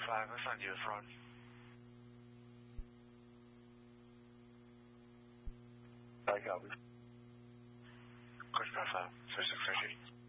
5, I found you the front. I copy. Coach 5, 3650.